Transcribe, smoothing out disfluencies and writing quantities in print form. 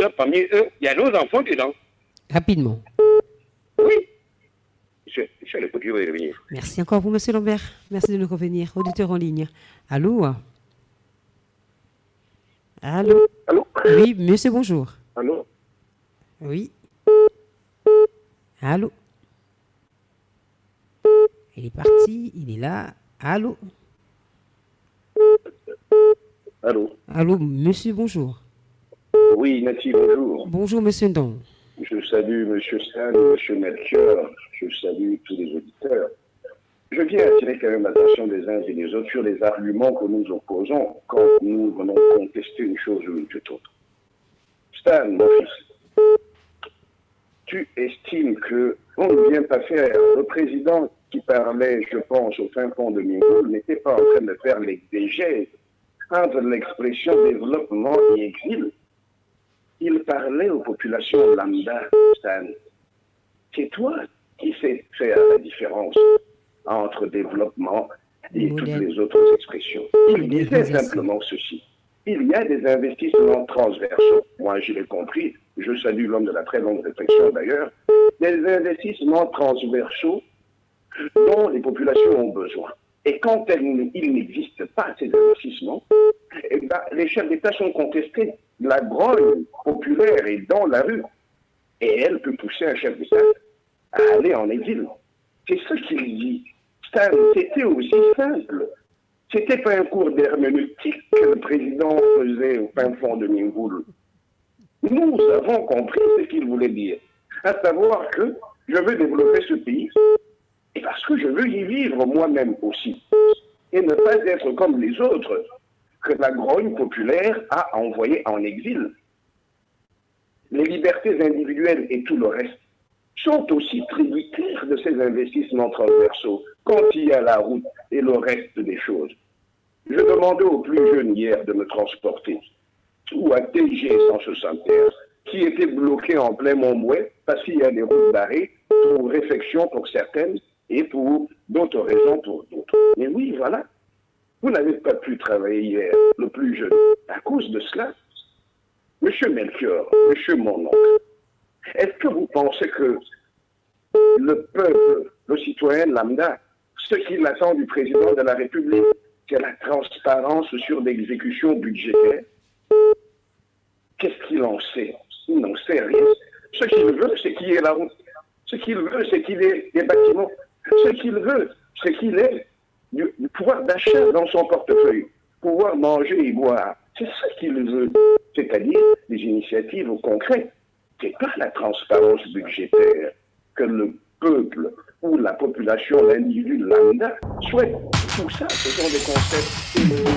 là, parmi eux, il y a nos enfants dedans. Rapidement. Oui. Je suis à l'écoute, je vais revenir. Merci encore vous, monsieur Lambert. Merci de nous revenir. Auditeur en ligne. Allô? Allô? Allô? Oui, monsieur, bonjour. Allô? Oui. Allô? Il est parti, il est là. Allô? Allô? Allô, monsieur, bonjour. Oui, Nathalie, bonjour. Bonjour, monsieur Ndon. Je salue monsieur Stan, monsieur Melchior. Je salue tous les auditeurs. Je viens attirer quand même l'attention des uns et des autres sur les arguments que nous opposons quand nous venons contester une chose ou une toute autre. Stan, mon fils, tu estimes qu'on ne vient pas faire. Le président qui parlait, je pense, au fin fond de Mingoul, n'était pas en train de faire l'exégèse entre l'expression développement et exil. Il parlait aux populations lambda, Stan. C'est toi qui sais faire la différence entre développement et toutes les autres expressions. Il disait simplement ceci. Il y a des investissements transversaux. Moi, je l'ai compris. Je salue l'homme de la très longue réflexion d'ailleurs. Des investissements transversaux dont les populations ont besoin. Et quand il n'existe pas ces investissements, eh ben, les chefs d'État sont contestés. La grogne populaire est dans la rue. Et elle peut pousser un chef d'État à aller en exil. C'est ce qu'il dit. Stan, c'était aussi simple. C'était pas un cours d'herméneutique que le président faisait au fin fond de Mingoul. Nous avons compris ce qu'il voulait dire. À savoir que je veux développer ce pays et parce que je veux y vivre moi-même aussi. Et ne pas être comme les autres que la grogne populaire a envoyé en exil. Les libertés individuelles et tout le reste sont aussi tributaires de ces investissements transversaux quand il y a la route et le reste des choses. Je demandais aux plus jeunes hier de me transporter ou à TG 161 qui était bloqué en plein Montbouet parce qu'il y a des routes d'arrêt pour réflexion pour certaines et pour d'autres raisons pour d'autres. Mais oui, voilà. Vous n'avez pas pu travailler hier, le plus jeune, à cause de cela. Monsieur Melchior, monsieur mon oncle, est-ce que vous pensez que le peuple, le citoyen lambda, ce qu'il attend du président de la République, c'est la transparence sur l'exécution budgétaire? Qu'est-ce qu'il en sait? Il n'en sait rien. Ce qu'il veut, c'est qu'il y ait la route. Ce qu'il veut, c'est qu'il y ait des bâtiments. Ce qu'il veut, c'est qu'il ait du pouvoir d'achat dans son portefeuille, pouvoir manger et boire. C'est ça qu'il veut, c'est-à-dire des initiatives concrètes. C'est pas la transparence budgétaire que le peuple ou la population, l'individu lambda souhaite. Tout ça, ce sont des concepts